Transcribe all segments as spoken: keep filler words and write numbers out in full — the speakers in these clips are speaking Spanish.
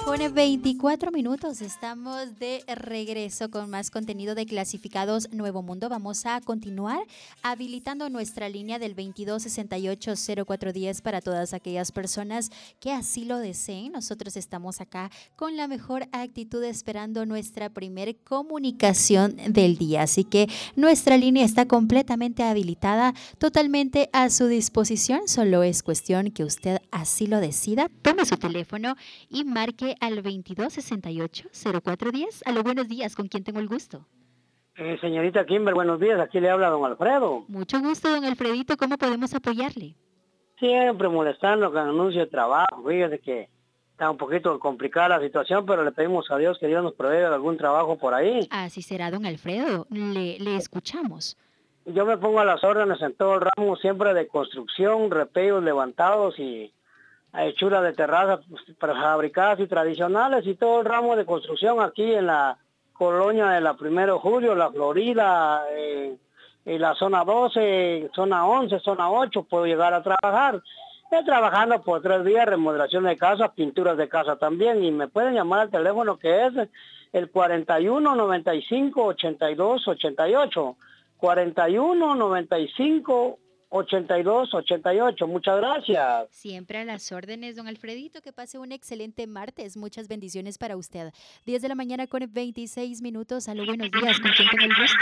Con veinticuatro minutos estamos de regreso con más contenido de Clasificados Nuevo Mundo. Vamos a continuar habilitando nuestra línea del veintidós sesenta y ocho cero cuatro diez para todas aquellas personas que así lo deseen. Nosotros estamos acá con la mejor actitud esperando nuestra primer comunicación del día. Así que nuestra línea está completamente habilitada, totalmente a su disposición. Solo es cuestión que usted así lo decida. Tome su teléfono y marque al veintidós sesenta y ocho cero cuatro diez. A los buenos días, ¿con quién tengo el gusto? Eh, señorita Kimber, buenos días. Aquí le habla don Alfredo. Mucho gusto, don Alfredito. ¿Cómo podemos apoyarle? Siempre molestando con anuncio de trabajo. Fíjese que está un poquito complicada la situación, pero le pedimos a Dios que Dios nos provea algún trabajo por ahí. Así será, don Alfredo. Le, le escuchamos. Yo me pongo a las órdenes en todo el ramo, siempre de construcción, repellos levantados y hechura de terrazas prefabricadas y tradicionales y todo el ramo de construcción aquí en la colonia de la primero de julio, la Florida, eh, en la zona doce, zona once, zona ocho, puedo llegar a trabajar. Estoy trabajando por tres días, remodelación de casa, pinturas de casa también, y me pueden llamar al teléfono que es el cuarenta y uno noventa y cinco ochenta y dos ochenta y ocho, cuarenta y uno noventa y cinco ochenta y dos ochenta y ocho. Muchas gracias. Siempre a las órdenes, don Alfredito. Que pase un excelente martes. Muchas bendiciones para usted. diez de la mañana con veintiséis minutos. Aló, buenos días. ¿Con quién tengo el gusto?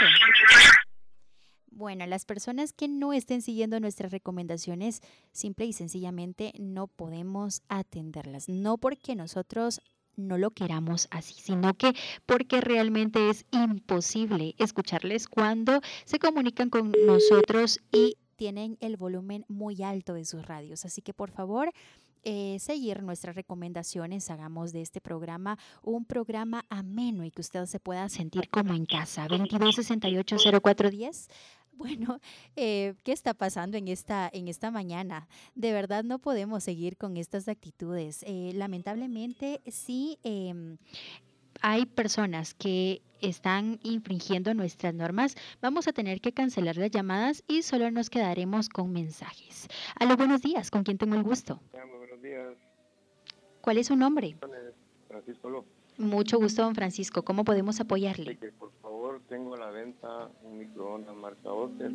Bueno, las personas que no estén siguiendo nuestras recomendaciones, simple y sencillamente no podemos atenderlas. No porque nosotros no lo queramos así, sino que porque realmente es imposible escucharles cuando se comunican con nosotros y tienen el volumen muy alto de sus radios. Así que por favor, eh, seguir nuestras recomendaciones, hagamos de este programa un programa ameno y que usted se pueda sentir como en casa. veintidós sesenta y ocho cero cuatro diez. Bueno, eh, ¿qué está pasando en esta, en esta mañana? De verdad no podemos seguir con estas actitudes. Eh, lamentablemente sí. Eh, hay personas que están infringiendo nuestras normas. Vamos a tener que cancelar las llamadas y solo nos quedaremos con mensajes. Aló, buenos días. ¿Con quién tengo el gusto? Muy buenos días. ¿Cuál es su nombre? Francisco López. Mucho gusto, don Francisco. ¿Cómo podemos apoyarle? Sí, que por favor, tengo a la venta un microondas marca Oster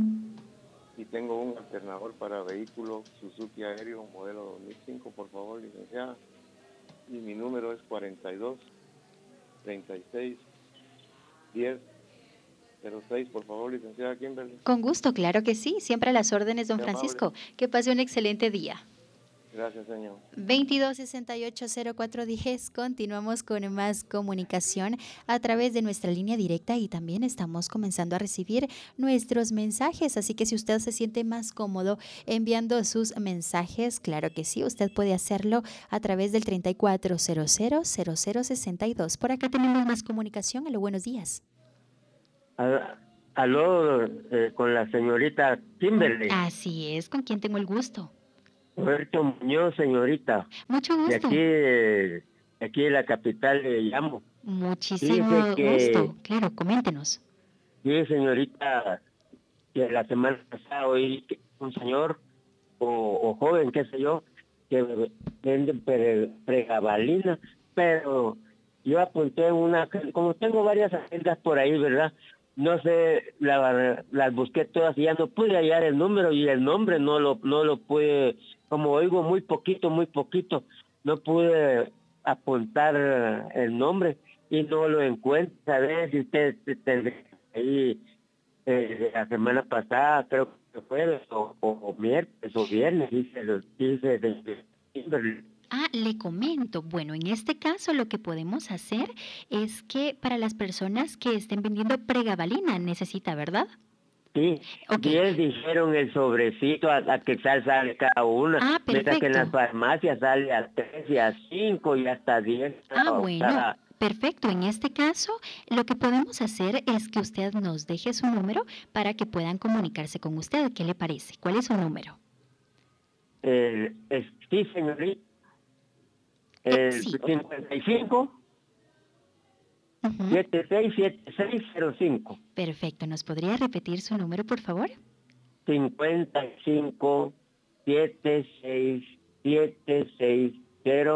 y tengo un alternador para vehículo Suzuki Aéreo modelo dos mil cinco, por favor, licenciada. Y mi número es cuarenta y dos treinta y seis diez cero seis, por favor, licenciada Kimberly. Con gusto, claro que sí. Siempre a las órdenes, don Francisco. Que pase un excelente día. Gracias, señor. veintidós sesenta y ocho cero cuatro diez. Continuamos con más comunicación a través de nuestra línea directa y también estamos comenzando a recibir nuestros mensajes. Así que si usted se siente más cómodo enviando sus mensajes, claro que sí, usted puede hacerlo a través del treinta y cuatro cero cero cero cero sesenta y dos. Por acá tenemos más comunicación. Aló, buenos días. Aló, eh, con la señorita Kimberly. Así es, ¿con quién tengo el gusto? Roberto Muñoz, señorita. Mucho gusto. De aquí, de aquí de la capital le llamo. Muchísimo que, gusto. Claro, coméntenos. Sí, señorita, que la semana pasada oí que un señor o, o joven, qué sé yo, que vende pre, pregabalina, pero yo apunté en una, como tengo varias agendas por ahí, ¿verdad? No sé, la, las busqué todas y ya no pude hallar el número y el nombre no lo no lo pude, como oigo muy poquito, muy poquito, no pude apuntar el nombre y no lo encuentro. A ver si usted tendría ahí eh, la semana pasada, creo que fue, o, o, o miércoles o viernes, dice, dice desde Kimberly. Ah, le comento. Bueno, en este caso lo que podemos hacer es que para las personas que estén vendiendo pregabalina necesita, ¿verdad? Sí, okay. diez dijeron el sobrecito a, a que sal sale cada una. Ah, perfecto. Mientras que en las farmacias sale a tres y a cinco y hasta diez. Ah, bueno. Cada... Perfecto, en este caso lo que podemos hacer es que usted nos deje su número para que puedan comunicarse con usted. ¿Qué le parece? ¿Cuál es su número? El, el, sí, señorita. El sí. cincuenta y cinco, uh-huh. setenta y seis setenta y seis cero cinco. Perfecto, ¿nos podría repetir su número, por favor? cincuenta y cinco, setenta y seis, setenta y seis cero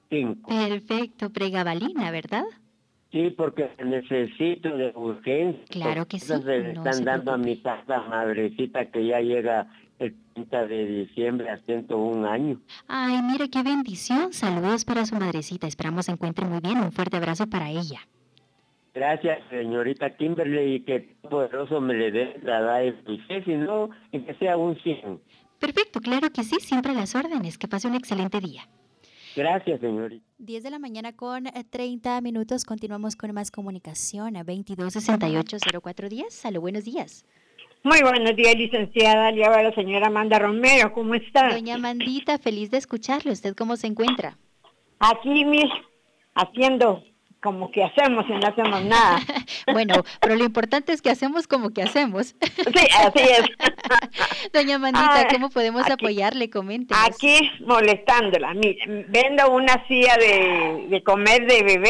cinco. Perfecto, pregabalina, ¿verdad? Sí, porque necesito de urgencia. Claro que sí, Cosas se le no están se dando a mi preocupe. tata madrecita que ya llega el treinta de diciembre a ciento un años. Ay, mire qué bendición. Saludos para su madrecita. Esperamos se encuentre muy bien. Un fuerte abrazo para ella. Gracias, señorita Kimberly, y que poderoso me le dé la da el cliché, si no, y que sea un cien. Perfecto, claro que sí, siempre a las órdenes. Que pase un excelente día. Gracias, señorita. diez de la mañana con eh, treinta minutos. Continuamos con más comunicación a veintidós sesenta y ocho cero cuatro diez. Salud, buenos días. Muy buenos días, licenciada. Le habla la señora Amanda Romero. ¿Cómo está? Doña Mandita, feliz de escucharle. ¿Usted cómo se encuentra? Aquí, mis, haciendo como que hacemos y no hacemos nada. Bueno, pero lo importante es que hacemos como que hacemos. Sí, así es. Doña Mandita, Ah, ¿cómo podemos aquí, apoyarle? Coméntenos. aquí molestándola. Mire, vendo una silla de, de comer de bebé.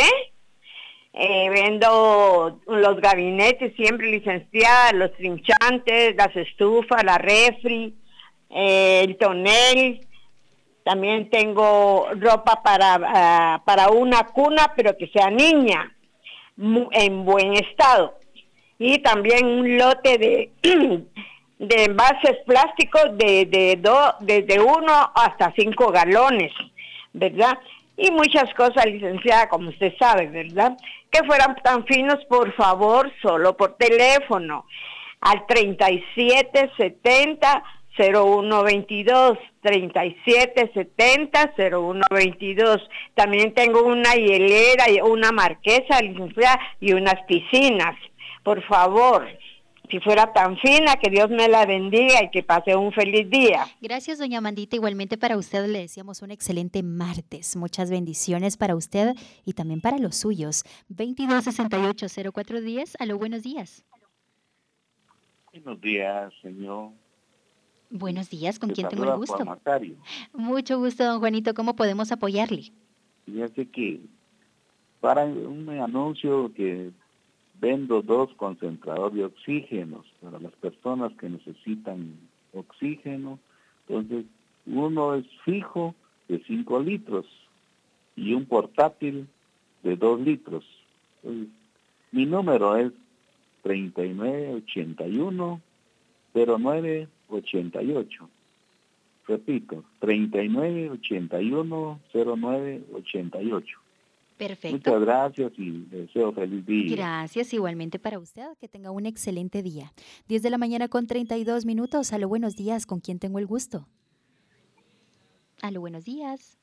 Eh, vendo los gabinetes siempre, licenciada, los trinchantes, las estufas, la refri, eh, el tonel. También tengo ropa para, uh, para una cuna, pero que sea niña, en buen estado. Y también un lote de, de envases plásticos de, de, do, desde uno hasta cinco galones, ¿verdad? Y muchas cosas, licenciada, como usted sabe, ¿verdad? Que fueran tan finos, por favor, solo por teléfono, al treinta y siete setenta cero uno veintidós, treinta y siete setenta cero uno veintidós. También tengo una hielera, una marquesa, licenciada, y unas piscinas. Por favor, si fuera tan fina, que Dios me la bendiga y que pase un feliz día. Gracias, doña Mandita. Igualmente para usted le deseamos un excelente martes. Muchas bendiciones para usted y también para los suyos. veintidós sesenta y ocho cero cuatro diez. Aló, buenos días. Buenos días, señor. Buenos días, ¿con Te quién tengo el saluda gusto? Juan Macario. Mucho gusto, don Juanito. ¿Cómo podemos apoyarle? Fíjate que para un anuncio que vendo dos concentradores de oxígenos para las personas que necesitan oxígeno. Entonces, uno es fijo de cinco litros y un portátil de dos litros. Entonces, mi número es treinta y nueve ochenta y uno cero nueve ochenta y ocho. Repito, treinta y nueve ochenta y uno cero nueve ochenta y ocho. Perfecto. Muchas gracias y deseo feliz día. Gracias, igualmente para usted. Que tenga un excelente día. diez de la mañana con treinta y dos minutos. Aló, buenos días. ¿Con quién tengo el gusto? Aló, buenos días.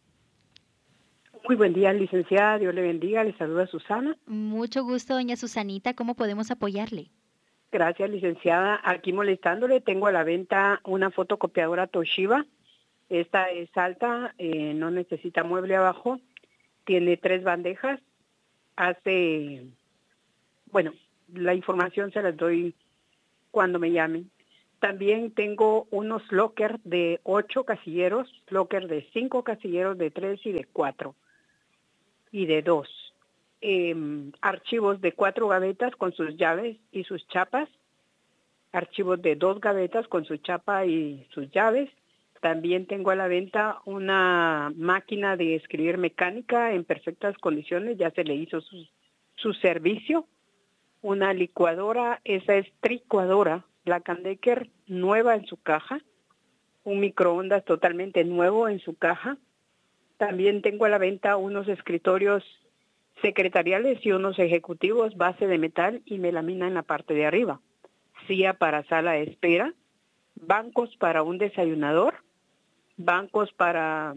Muy buen día, licenciada. Dios le bendiga. Le saluda Susana. Mucho gusto, doña Susanita. ¿Cómo podemos apoyarle? Gracias, licenciada. Aquí molestándole, tengo a la venta una fotocopiadora Toshiba. Esta es alta, eh, no necesita mueble abajo. Tiene tres bandejas. Hace, bueno, la información se las doy cuando me llamen. También tengo unos locker de ocho casilleros, locker de cinco casilleros, de tres y de cuatro. Y de dos. Eh, archivos de cuatro gavetas con sus llaves y sus chapas. Archivos de dos gavetas con su chapa y sus llaves. También tengo a la venta una máquina de escribir mecánica en perfectas condiciones, ya se le hizo su, su servicio. Una licuadora, esa es tricuadora, Black and Decker, nueva en su caja. Un microondas totalmente nuevo en su caja. También tengo a la venta unos escritorios secretariales y unos ejecutivos, base de metal y melamina en la parte de arriba. Silla para sala de espera. Bancos para un desayunador. Bancos para,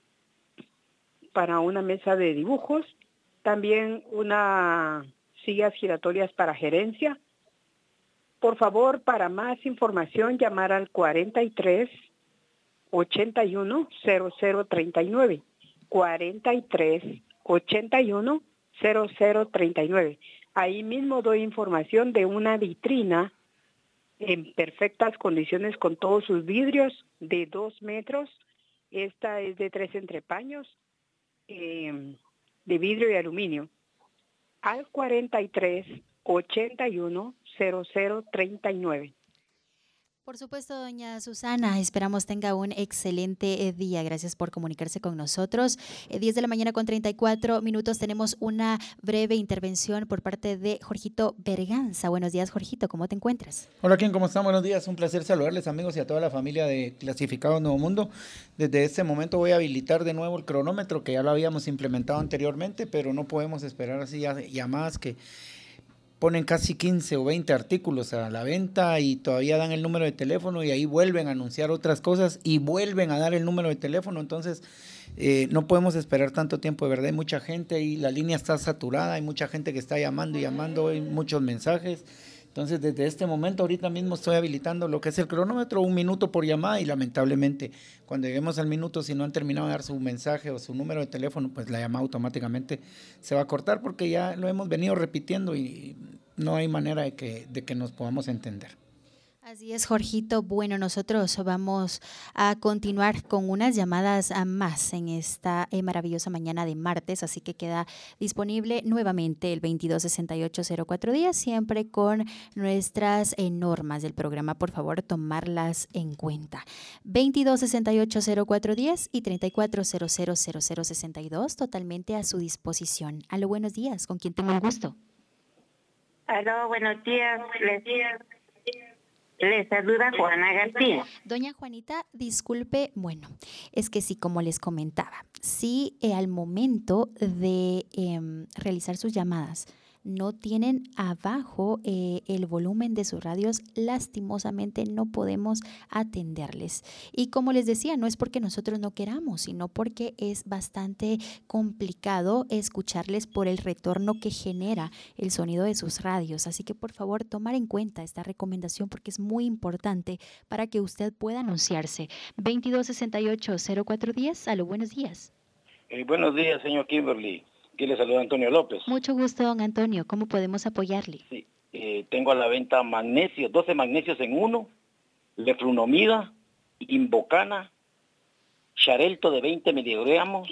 para una mesa de dibujos, también una sillas giratorias para gerencia. Por favor, para más información, llamar al cuarenta y tres ochenta y uno cero cero treinta y nueve. cuarenta y tres ochenta y uno cero cero treinta y nueve. Ahí mismo doy información de una vitrina en perfectas condiciones con todos sus vidrios de dos metros. Esta es de tres entrepaños eh, de vidrio y aluminio. Al cuarenta y tres ochenta y uno cero cero treinta y nueve. Por supuesto, doña Susana, esperamos tenga un excelente eh, día. Gracias por comunicarse con nosotros. Eh, diez de la mañana con treinta y cuatro minutos tenemos una breve intervención por parte de Jorgito Berganza. Buenos días, Jorgito, ¿cómo te encuentras? Hola, Ken, ¿cómo están? Buenos días, un placer saludarles, amigos, y a toda la familia de Clasificados Nuevo Mundo. Desde este momento voy a habilitar de nuevo el cronómetro, que ya lo habíamos implementado anteriormente, pero no podemos esperar así ya, ya más, que ponen casi quince o veinte artículos a la venta y todavía dan el número de teléfono y ahí vuelven a anunciar otras cosas y vuelven a dar el número de teléfono. Entonces eh, no podemos esperar tanto tiempo, de verdad. Hay mucha gente y la línea está saturada, hay mucha gente que está llamando y llamando, hay muchos mensajes. Entonces, desde este momento, ahorita mismo estoy habilitando lo que es el cronómetro, un minuto por llamada, y lamentablemente, cuando lleguemos al minuto, si no han terminado de dar su mensaje o su número de teléfono, pues la llamada automáticamente se va a cortar, porque ya lo hemos venido repitiendo y no hay manera de que, de que nos podamos entender. Así es, Jorgito. Bueno, nosotros vamos a continuar con unas llamadas a más en esta eh, maravillosa mañana de martes, así que queda disponible nuevamente el veintidós sesenta y ocho cero cuatro días, siempre con nuestras eh, normas del programa, por favor, tomarlas en cuenta. veintidós sesenta y ocho cero cuatro días y treinta y cuatro cero cero cero cero sesenta y dos, totalmente a su disposición. Aló, buenos días, ¿con quién tengo el gusto? Aló, buenos días, les días. Les saluda Juana García. Doña Juanita, disculpe, bueno, es que sí, como les comentaba, si eh, al momento de eh, realizar sus llamadas no tienen abajo eh, el volumen de sus radios, lastimosamente no podemos atenderles. Y como les decía, no es porque nosotros no queramos, sino porque es bastante complicado escucharles por el retorno que genera el sonido de sus radios. Así que por favor, tomar en cuenta esta recomendación porque es muy importante para que usted pueda anunciarse. veintidós sesenta y ocho cero cuatro diez, aló, buenos días. Eh, buenos días, señor Kimberly. Aquí le saluda Antonio López. Mucho gusto, don Antonio. ¿Cómo podemos apoyarle? Sí, eh, tengo a la venta magnesio, doce magnesios en uno, leflunomida, invocana, xarelto de veinte miligramos,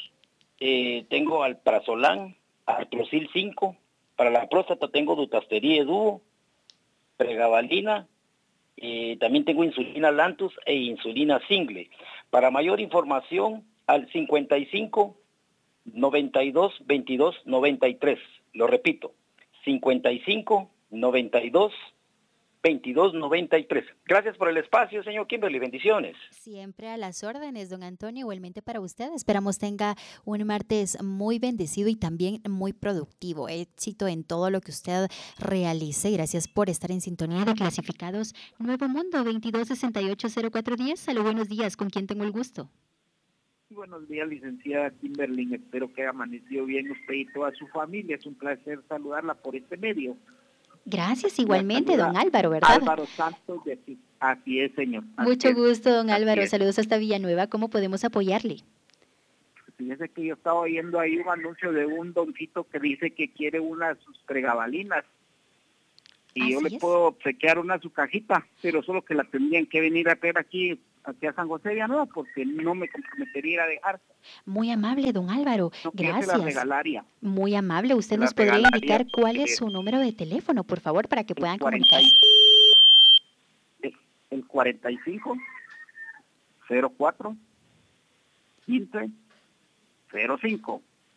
eh, tengo alprazolam, artrosil cinco, para la próstata tengo dutastería dúo, pregabalina, eh, también tengo insulina lantus e insulina single. Para mayor información, al cincuenta y cinco noventa y dos veintidós noventa y tres, lo repito, cincuenta y cinco noventa y dos veintidós noventa y tres. Gracias por el espacio, señor Kimberly, bendiciones. Siempre a las órdenes, don Antonio, igualmente para usted. Esperamos tenga un martes muy bendecido y también muy productivo. Éxito en todo lo que usted realice. Gracias por estar en sintonía de Clasificados Nuevo Mundo. Veintidós sesenta y ocho cero cuatro diez. Salud, buenos días, ¿con quién tengo el gusto? Buenos días, licenciada Kimberly. Espero que haya amanecido bien usted y toda su familia. Es un placer saludarla por este medio. Gracias, igualmente, don Álvaro, ¿verdad? Álvaro Santos de aquí. Así es, señor. Así Mucho es. gusto, don Así Álvaro. es. Saludos hasta Villanueva. ¿Cómo podemos apoyarle? Fíjese que yo estaba oyendo ahí un anuncio de un doncito que dice que quiere una de sus pregabalinas. Y yo Así le es. puedo obsequiar una a su cajita, pero solo que la tendrían que venir a traer aquí hacia San José de Villanueva, porque no me comprometería a ir a dejar. Muy amable, don Álvaro. No, que yo se la Gracias. regalaría. Muy amable. ¿Usted Se la nos podría regalaría, indicar cuál eh, es su número de teléfono, por favor, para que puedan cuarenta y- comunicarse? El cuarenta y cinco cero cuatro quince cero cinco.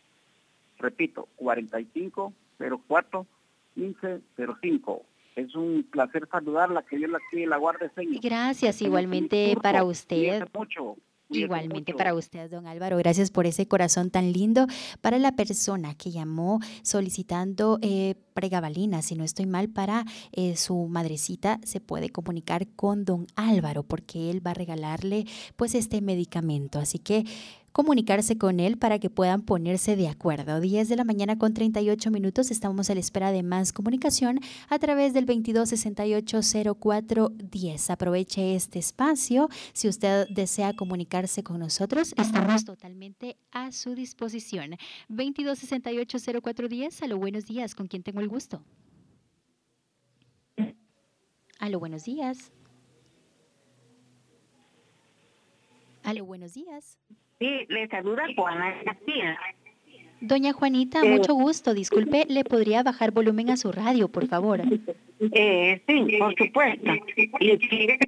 Repito, cuarenta y cinco cero cuatro quince cero cinco. Es un placer saludarla, que Dios la cuide y la guarde, señor. Gracias, Tenga igualmente feliz turno. para usted. Cuídese mucho. Cuídese Igualmente mucho. para usted, don Álvaro. Gracias por ese corazón tan lindo. Para la persona que llamó solicitando eh, pregabalina, si no estoy mal, para eh, su madrecita, se puede comunicar con don Álvaro porque él va a regalarle pues este medicamento. Así que comunicarse con él para que puedan ponerse de acuerdo. diez de la mañana con treinta y ocho minutos. Estamos a la espera de más comunicación a través del veintidós sesenta y ocho cero cuatro diez. Aproveche este espacio. Si usted desea comunicarse con nosotros, estamos totalmente a su disposición. veintidós sesenta y ocho cero cuatro diez. Aló, buenos días. ¿Con quién tengo el gusto? Aló, buenos días. Aló, buenos días. Sí, le saluda Juana García. Doña Juanita, Eh, mucho gusto. Disculpe, ¿le podría bajar volumen a su radio, por favor? Eh, sí, por supuesto. Y quiere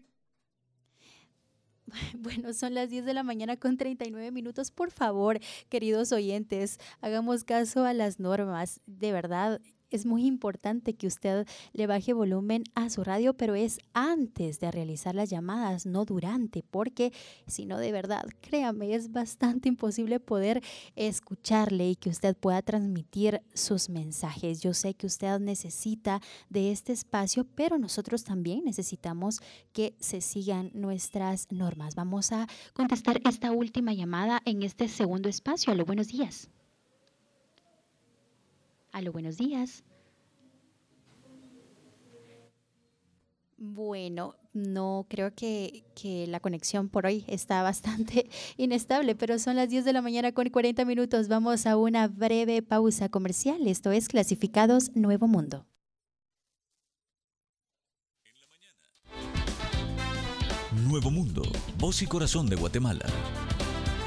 Bueno, son las diez de la mañana con treinta y nueve minutos. Por favor, queridos oyentes, hagamos caso a las normas. De verdad, es muy importante que usted le baje volumen a su radio, pero es antes de realizar las llamadas, no durante, porque si no, de verdad, créame, es bastante imposible poder escucharle y que usted pueda transmitir sus mensajes. Yo sé que usted necesita de este espacio, pero nosotros también necesitamos que se sigan nuestras normas. Vamos a contestar esta última llamada en este segundo espacio. Aló, buenos días. Aló, buenos días. Bueno, no creo que, que la conexión por hoy está bastante inestable, pero son las diez de la mañana con cuarenta minutos. Vamos a una breve pausa comercial. Esto es Clasificados Nuevo Mundo. Nuevo Mundo, voz y corazón de Guatemala.